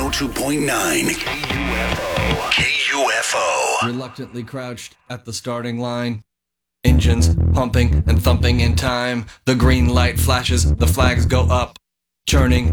102.9 KUFO. Reluctantly crouched at the starting line. Engines pumping and thumping in time. The green light flashes, the flags go up. Churning